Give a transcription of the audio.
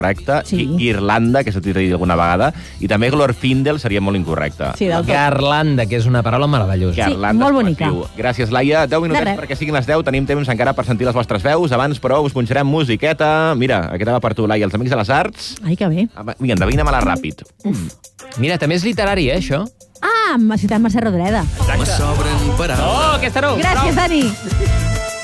correcte. Sí. Irlanda, que s'ha dit alguna vegada. I també Glorfindel seria molt incorrecte. Sí, del tot. Garlanda, que és una paraula meravellosa. Garlanda molt és bonica. col·lectiu. Gràcies, Laia. 10 minutets perquè siguin les 10. Tenim temps encara per sentir les vostres veus. Abans, però, us punxarem musiqueta. Mira, aquesta va per tu, Laia. Els Amics de les Arts. Ai, que bé. Vinga, endevina-me-la ràpid. Mira, també és literari, això. Ah, m'ha citat Mercè Rodoreda. Me sobren paraules. Oh, aquesta no! Gràcies, Dani.